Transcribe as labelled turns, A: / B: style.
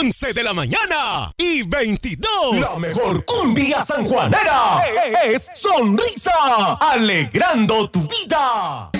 A: 11 de la mañana y 22.
B: La mejor cumbia sanjuanera es Sonrisa, alegrando tu vida.